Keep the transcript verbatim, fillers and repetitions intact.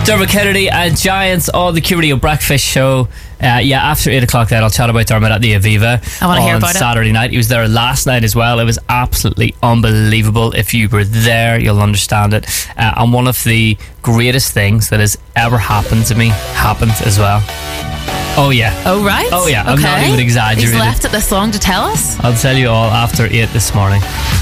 Dermot Kennedy and Giants on the Q Radio Breakfast Show. Uh, yeah, after eight o'clock then I'll chat about Dermot at the Aviva I want to hear about on Saturday night. He was there last night as well. It was absolutely unbelievable. If you were there, you'll understand it. Uh, and one of the greatest things that has ever happened to me happened as well. Oh yeah. Oh right. Oh yeah. Okay. I'm not even exaggerating. He's left it this long to tell us. I'll tell you all after eight this morning.